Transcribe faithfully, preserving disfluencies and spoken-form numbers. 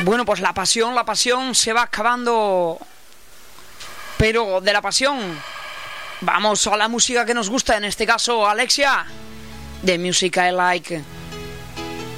Bueno, pues la pasión, la pasión se va acabando. Pero de la pasión vamos a la música que nos gusta, en este caso, Alexia, The Music I Like.